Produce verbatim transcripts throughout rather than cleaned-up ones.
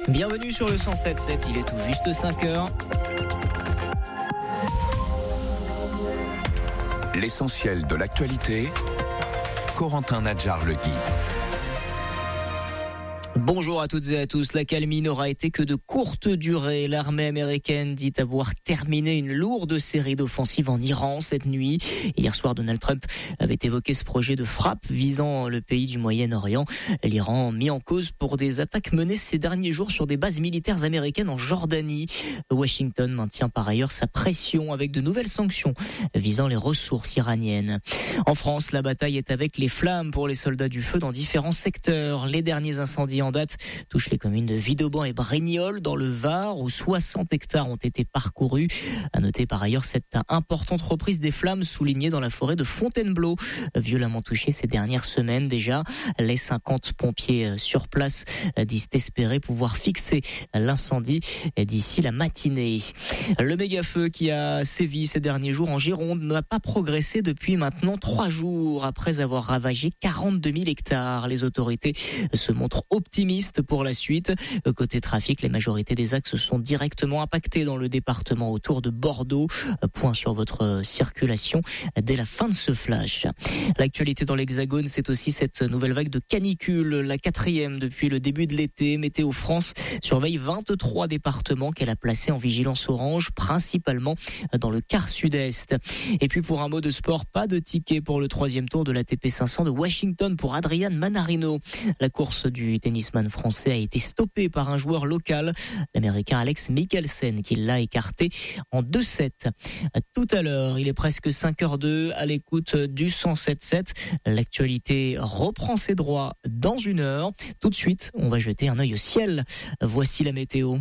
Bienvenue sur le cent sept sept, il est tout juste cinq heures. L'essentiel de l'actualité, Corentin Nadjar-Legui. Bonjour à toutes et à tous. La calmie n'aura été que de courte durée. L'armée américaine dit avoir terminé une lourde série d'offensives en Iran cette nuit. Hier soir, Donald Trump avait évoqué ce projet de frappe visant le pays du Moyen-Orient. L'Iran mis en cause pour des attaques menées ces derniers jours sur des bases militaires américaines en Jordanie. Washington maintient par ailleurs sa pression avec de nouvelles sanctions visant les ressources iraniennes. En France, la bataille est avec les flammes pour les soldats du feu dans différents secteurs. Les derniers incendies en date touche les communes de Vidauban et Brignoles dans le Var où soixante hectares ont été parcourus. À noter par ailleurs cette importante reprise des flammes soulignée dans la forêt de Fontainebleau, violemment touchée ces dernières semaines déjà. Les cinquante pompiers sur place disent espérer pouvoir fixer l'incendie d'ici la matinée. Le méga-feu qui a sévi ces derniers jours en Gironde n'a pas progressé depuis maintenant trois jours après avoir ravagé quarante-deux mille hectares. Les autorités se montrent optimistes pour la suite. Côté trafic, les majorités des axes sont directement impactés dans le département autour de Bordeaux. Point sur votre circulation dès la fin de ce flash. L'actualité dans l'Hexagone, c'est aussi cette nouvelle vague de canicule, la quatrième depuis le début de l'été. Météo France surveille vingt-trois départements qu'elle a placés en vigilance orange, principalement dans le quart sud-est. Et puis pour un mot de sport, pas de ticket pour le troisième tour de l'A T P cinq cents de Washington pour Adrian Manarino. La course du tennisman français a été stoppée par un joueur local, l'américain Alex Mikkelsen, qui l'a écarté en deux sept. Tout à l'heure, il est presque cinq heures deux à l'écoute du cent sept sept. L'actualité reprend ses droits dans une heure. Tout de suite, on va jeter un œil au ciel. Voici la météo.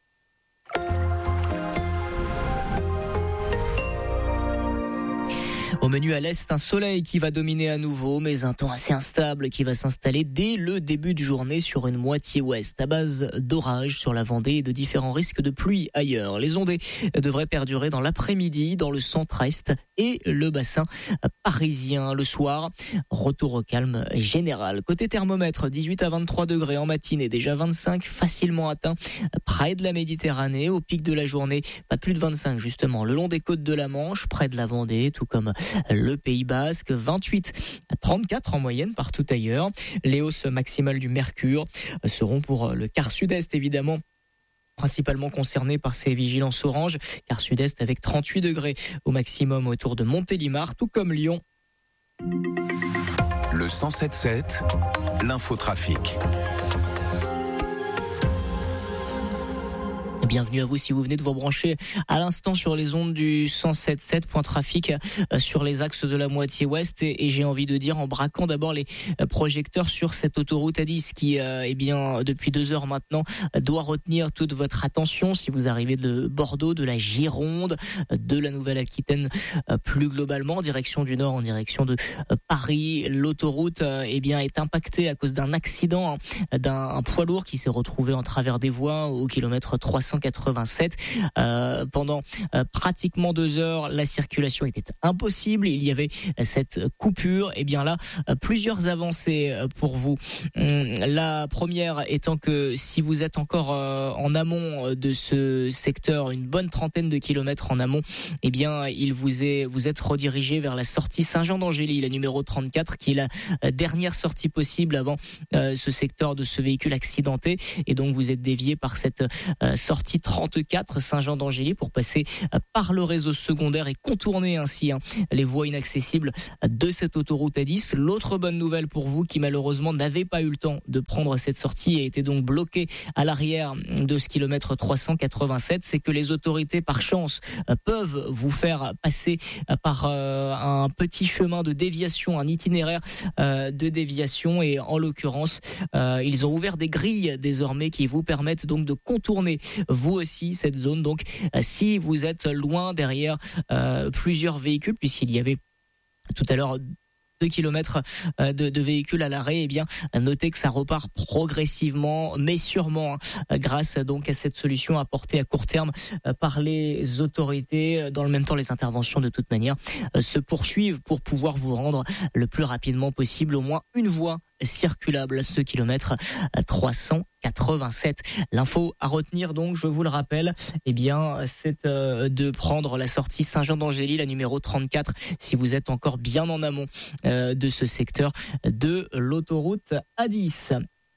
Au menu à l'est, un soleil qui va dominer à nouveau, mais un temps assez instable qui va s'installer dès le début de journée sur une moitié ouest, à base d'orages sur la Vendée et de différents risques de pluie ailleurs. Les ondées devraient perdurer dans l'après-midi, dans le centre-est et le bassin parisien. Le soir, retour au calme général. Côté thermomètre, dix-huit à vingt-trois degrés en matinée, déjà vingt-cinq facilement atteints près de la Méditerranée. Au pic de la journée, pas plus de vingt-cinq justement, le long des côtes de la Manche, près de la Vendée, tout comme le Pays Basque, vingt-huit à trente-quatre en moyenne partout ailleurs. Les hausses maximales du mercure seront pour le quart sud-est évidemment, principalement concerné par ces vigilances oranges, quart sud-est avec trente-huit degrés au maximum autour de Montélimar, tout comme Lyon. Le cent sept sept, l'infotrafic. Bienvenue à vous si vous venez de vous brancher à l'instant sur les ondes du cent sept sept. Point trafic sur les axes de la moitié ouest et, et j'ai envie de dire en braquant d'abord les projecteurs sur cette autoroute A dix qui, euh, eh bien, depuis deux heures maintenant, doit retenir toute votre attention si vous arrivez de Bordeaux, de la Gironde, de la Nouvelle-Aquitaine plus globalement, en direction du nord, en direction de Paris. L'autoroute, eh bien, est impactée à cause d'un accident hein, d'un poids lourd qui s'est retrouvé en travers des voies au kilomètre trois cent quatre-vingt-sept. Euh, pendant euh, pratiquement deux heures, la circulation était impossible. Il y avait cette coupure. Et bien là, euh, plusieurs avancées pour vous. Hum, la première étant que si vous êtes encore euh, en amont de ce secteur, une bonne trentaine de kilomètres en amont, eh bien, il vous est, vous êtes redirigé vers la sortie Saint-Jean-d'Angély, la numéro trente-quatre, qui est la euh, dernière sortie possible avant euh, ce secteur de ce véhicule accidenté. Et donc, vous êtes dévié par cette euh, sortie trente-quatre Saint-Jean-d'Angély pour passer par le réseau secondaire et contourner ainsi hein, les voies inaccessibles de cette autoroute A dix. L'autre bonne nouvelle pour vous qui malheureusement n'avez pas eu le temps de prendre cette sortie et était donc bloqué à l'arrière de ce kilomètre trois cent quatre-vingt-sept, c'est que les autorités par chance peuvent vous faire passer par euh, un petit chemin de déviation, un itinéraire euh, de déviation et en l'occurrence euh, ils ont ouvert des grilles désormais qui vous permettent donc de contourner vous aussi cette zone. Donc si vous êtes loin derrière euh, plusieurs véhicules, puisqu'il y avait tout à l'heure deux kilomètres de, de véhicules à l'arrêt, eh bien, notez que ça repart progressivement, mais sûrement, hein, grâce donc à cette solution apportée à court terme par les autorités. Dans le même temps, les interventions, de toute manière, se poursuivent pour pouvoir vous rendre le plus rapidement possible au moins une voie circulable, ce kilomètre trois cent quatre-vingt-sept. L'info à retenir donc, je vous le rappelle, eh bien, c'est euh, de prendre la sortie Saint-Jean-d'Angély, la numéro trente-quatre, si vous êtes encore bien en amont euh, de ce secteur de l'autoroute A dix.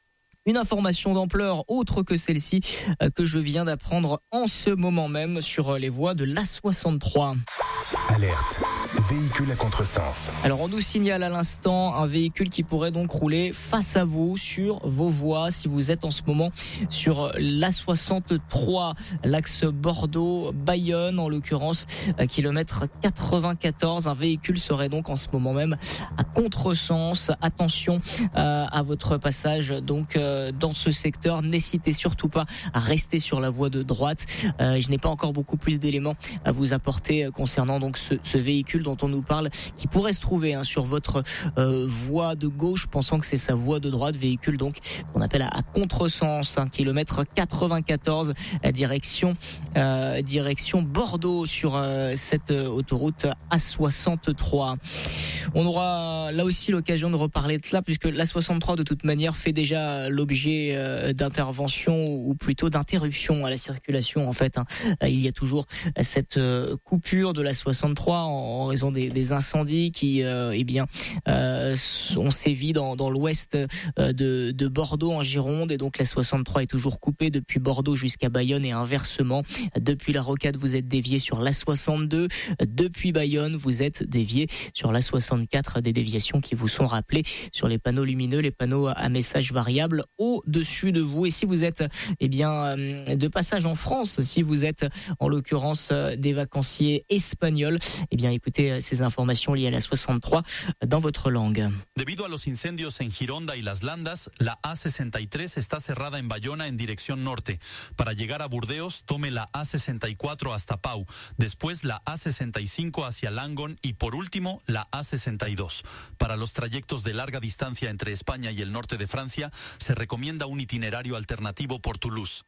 Une information d'ampleur autre que celle-ci euh, que je viens d'apprendre en ce moment même sur les voies de l'A soixante-trois. Alerte. Véhicule à contresens. Alors on nous signale à l'instant un véhicule qui pourrait donc rouler face à vous sur vos voies si vous êtes en ce moment sur l'A soixante-trois, l'axe Bordeaux-Bayonne en l'occurrence, kilomètre quatre-vingt-quatorze. Un véhicule serait donc en ce moment même à contresens. Attention euh, à votre passage donc euh, dans ce secteur. N'hésitez surtout pas à rester sur la voie de droite. Euh, je n'ai pas encore beaucoup plus d'éléments à vous apporter euh, concernant donc ce, ce véhicule dont on nous parle, qui pourrait se trouver hein, sur votre euh, voie de gauche, pensant que c'est sa voie de droite, véhicule donc qu'on appelle à, à contresens, hein, kilomètre quatre-vingt-quatorze, à direction euh, direction Bordeaux sur euh, cette euh, autoroute A soixante-trois. On aura là aussi l'occasion de reparler de cela, puisque l'A soixante-trois de toute manière fait déjà l'objet euh, d'interventions ou plutôt d'interruptions à la circulation en fait. Hein. Il y a toujours cette euh, coupure de l'A soixante-trois en, en raison des, des incendies qui, euh, eh bien, euh, ont sévi dans, dans l'ouest euh, de, de Bordeaux en Gironde, et donc la soixante-trois est toujours coupée depuis Bordeaux jusqu'à Bayonne et inversement. Depuis la Rocade, vous êtes dévié sur l'A soixante-deux. Depuis Bayonne, vous êtes dévié sur l'A soixante-quatre. Des déviations qui vous sont rappelées sur les panneaux lumineux, les panneaux à messages variables au-dessus de vous. Et si vous êtes, eh bien, de passage en France, si vous êtes en l'occurrence des vacanciers espagnols, eh bien, écoutez ces informations liées à la soixante-trois dans votre langue. Debido a los incendios en Gironda y Las Landas, la A sesenta y tres está cerrada en Bayona en dirección norte. Para llegar a Burdeos, tome la A sesenta y cuatro hasta Pau, después la A sesenta y cinco hacia Langon y por último la A sesenta y dos. Para los trayectos de larga distancia entre España y el norte de Francia, se recomienda un itinerario alternativo por Toulouse.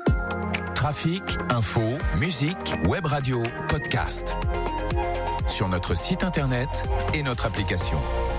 Trafic, info, musique, web radio, podcast. Sur notre site internet et notre application.